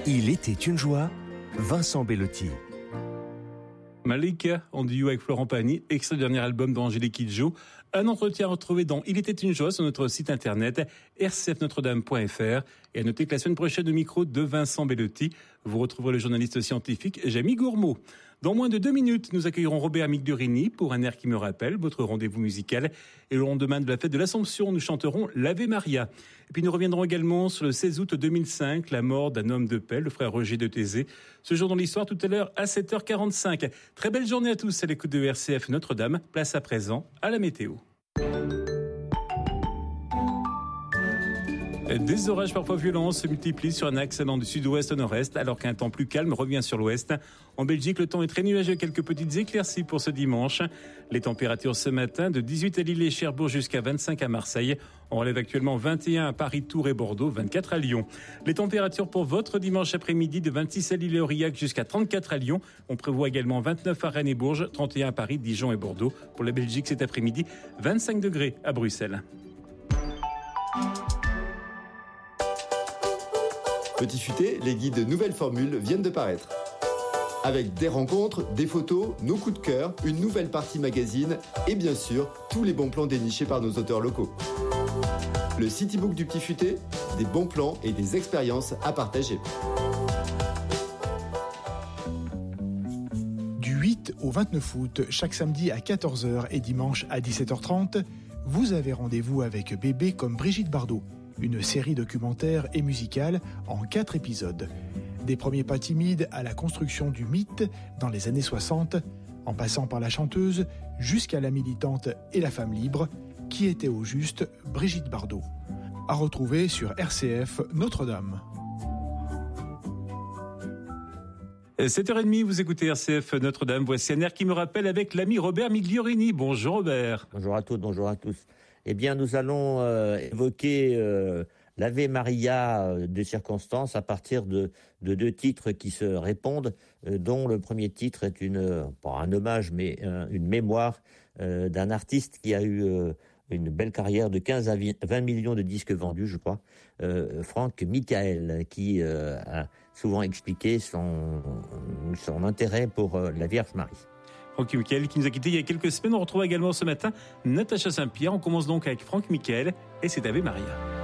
Il était une joie, Vincent Bellotti. Malika en duo avec Florent Pagny, extrait du dernier album d'Angélique Kidjo. Un entretien retrouvé dans Il était une joie sur notre site internet rcfnotredame.fr. Et à noter que la semaine prochaine, au micro de Vincent Bellotti, vous retrouverez le journaliste scientifique Jamie Gourmaud. Dans moins de 2 minutes, nous accueillerons Robert Migliorini pour Un air qui me rappelle, votre rendez-vous musical. Et le lendemain de la fête de l'Assomption, nous chanterons l'Ave Maria. Et puis nous reviendrons également sur le 16 août 2005, la mort d'un homme de paix, le frère Roger de Thésée. Ce jour dans l'histoire tout à l'heure à 7h45. Très belle journée à tous à l'écoute de RCF Notre-Dame. Place à présent à la météo. Des orages parfois violents se multiplient sur un axe allant du sud-ouest au nord-est, alors qu'un temps plus calme revient sur l'ouest. En Belgique, le temps est très nuageux, quelques petites éclaircies pour ce dimanche. Les températures ce matin, de 18 à Lille et Cherbourg jusqu'à 25 à Marseille. On relève actuellement 21 à Paris, Tours et Bordeaux, 24 à Lyon. Les températures pour votre dimanche après-midi, de 26 à Lille et Aurillac jusqu'à 34 à Lyon. On prévoit également 29 à Rennes et Bourges, 31 à Paris, Dijon et Bordeaux. Pour la Belgique cet après-midi, 25 degrés à Bruxelles. Petit Futé, les guides Nouvelles Formules viennent de paraître. Avec des rencontres, des photos, nos coups de cœur, une nouvelle partie magazine et bien sûr, tous les bons plans dénichés par nos auteurs locaux. Le Citybook du Petit Futé, des bons plans et des expériences à partager. Du 8 au 29 août, chaque samedi à 14h et dimanche à 17h30, vous avez rendez-vous avec Bébé comme Brigitte Bardot. Une série documentaire et musicale en 4 épisodes. Des premiers pas timides à la construction du mythe dans les années 60, en passant par la chanteuse jusqu'à la militante et la femme libre, qui était au juste Brigitte Bardot. À retrouver sur RCF Notre-Dame. 7h30, vous écoutez RCF Notre-Dame. Voici un air qui me rappelle avec l'ami Robert Migliorini. Bonjour Robert. Bonjour à toutes, bonjour à tous. Eh bien, nous allons évoquer l'Ave Maria de circonstances à partir de 2 titres qui se répondent, dont le premier titre est pas un hommage, mais une mémoire d'un artiste qui a eu une belle carrière de 15 à 20 millions de disques vendus, je crois, Franck Michael, qui a souvent expliqué son intérêt pour la Vierge Marie. Franck Michael qui nous a quittés il y a quelques semaines. On retrouve également ce matin Natacha Saint-Pierre. On commence donc avec Franck Michael et c'est Ave Maria.